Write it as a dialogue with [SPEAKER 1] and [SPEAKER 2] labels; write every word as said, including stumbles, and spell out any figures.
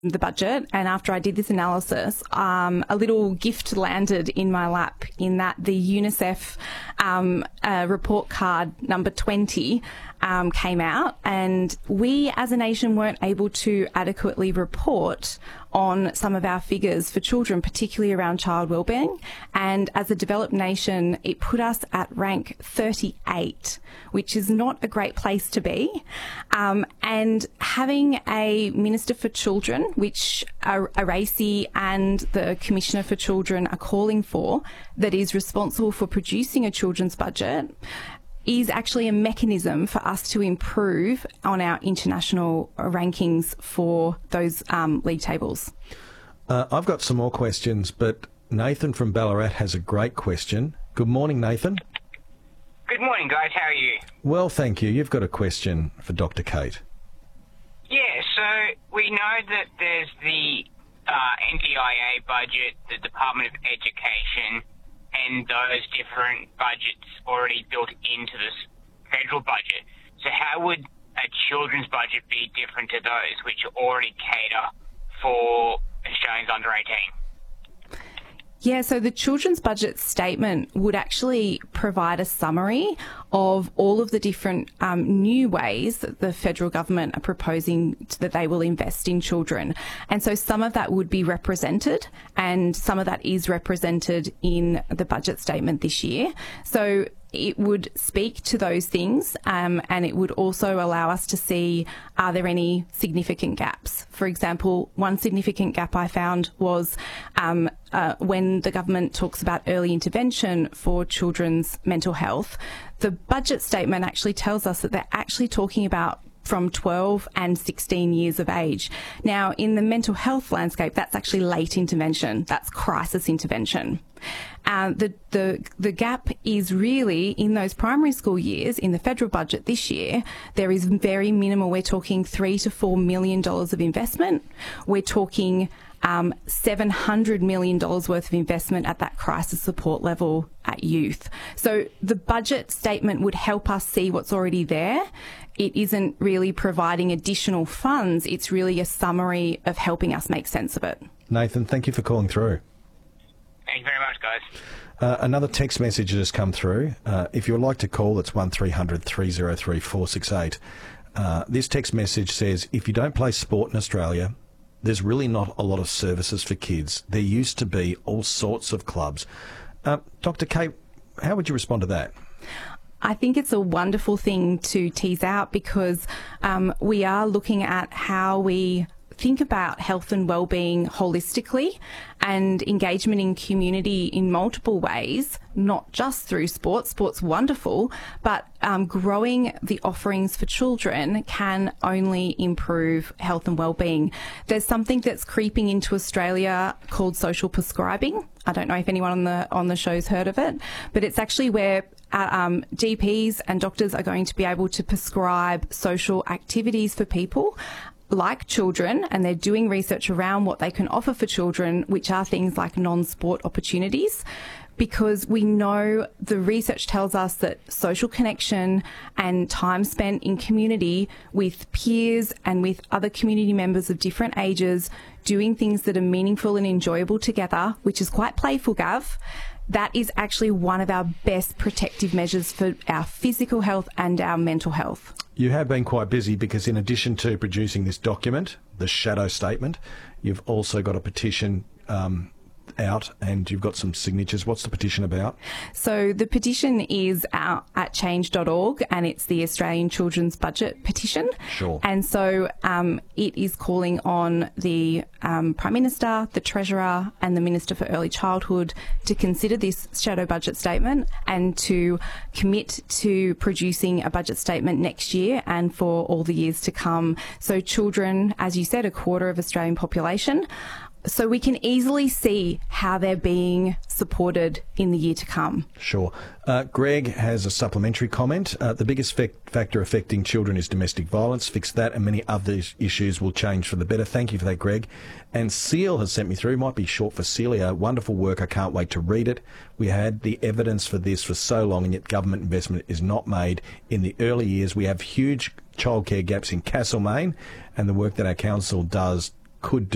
[SPEAKER 1] the budget, and after I did this analysis, um, a little gift landed in my lap in that the UNICEF um, uh, report card number twenty um, came out, and we as a nation weren't able to adequately report on some of our figures for children, particularly around child wellbeing. And as a developed nation, it put us at rank thirty-eight, which is not a great place to be. Um, and having a Minister for Children, which Aracey and the Commissioner for Children are calling for, that is responsible for producing a children's budget, is actually a mechanism for us to improve on our international rankings for those um, league tables.
[SPEAKER 2] Uh, I've got some more questions, but Nathan from Ballarat has a great question. Good morning, Nathan.
[SPEAKER 3] Good morning, guys. How are you?
[SPEAKER 2] Well, thank you. You've got a question for Doctor Kate.
[SPEAKER 3] Yeah, so we know that there's the uh, N D I A budget, the Department of Education, and those different budgets already built into this federal budget. So how would a children's budget be different to those which already cater for Australians under eighteen?
[SPEAKER 1] Yeah, so the children's budget statement would actually provide a summary of all of the different um, new ways that the federal government are proposing to, that they will invest in children. And so some of that would be represented, and some of that is represented in the budget statement this year. So it would speak to those things, um, and it would also allow us to see, are there any significant gaps? For example, one significant gap I found was um, uh, when the government talks about early intervention for children's mental health, the budget statement actually tells us that they're actually talking about from twelve and sixteen years of age. Now, in the mental health landscape, that's actually late intervention. That's crisis intervention. Uh, the, the, the gap is really in those primary school years. In the federal budget this year, there is very minimal. We're talking three to four million dollars of investment. We're talking um, seven hundred million dollars worth of investment at that crisis support level at youth. So the budget statement would help us see what's already there. It isn't really providing additional funds. It's really a summary of helping us make sense of it.
[SPEAKER 2] Nathan, thank you for calling through.
[SPEAKER 3] Thank you very much, guys.
[SPEAKER 2] Uh, another text message has come through. Uh, if you would like to call, it's one three hundred three oh three four six eight. Uh, this text message says, if you don't play sport in Australia, there's really not a lot of services for kids. There used to be all sorts of clubs. Uh, Doctor Kate, how would you respond to that?
[SPEAKER 1] I think it's a wonderful thing to tease out, because um, we are looking at how we think about health and wellbeing holistically, and engagement in community in multiple ways, not just through sport. Sport's wonderful, but um, growing the offerings for children can only improve health and wellbeing. There's something that's creeping into Australia called social prescribing. I don't know if anyone on the on the show's heard of it, but it's actually where uh, um, G Ps and doctors are going to be able to prescribe social activities for people like children, and they're doing research around what they can offer for children, which are things like non-sport opportunities, because we know the research tells us that social connection and time spent in community with peers and with other community members of different ages, doing things that are meaningful and enjoyable together, which is quite playful, Gav, that is actually one of our best protective measures for our physical health and our mental health.
[SPEAKER 2] You have been quite busy, because in addition to producing this document, the shadow statement, you've also got a petition um, out, and you've got some signatures. What's the petition about?
[SPEAKER 1] So the petition is out at change dot org, and it's the Australian Children's Budget petition.
[SPEAKER 2] Sure.
[SPEAKER 1] And so um, it is calling on the um, Prime Minister, the Treasurer and the Minister for Early Childhood to consider this shadow budget statement and to commit to producing a budget statement next year and for all the years to come. So children, as you said, a quarter of Australian population, so we can easily see how they're being supported in the year to come.
[SPEAKER 2] Sure. Uh, Greg has a supplementary comment. Uh, the biggest fac- factor affecting children is domestic violence. Fix that and many other issues will change for the better. Thank you for that, Greg. And Seal has sent me through, might be short for Celia. Wonderful work. I can't wait to read it. We had the evidence for this for so long, and yet government investment is not made in the early years. We have huge childcare gaps in Castlemaine, and the work that our council does could do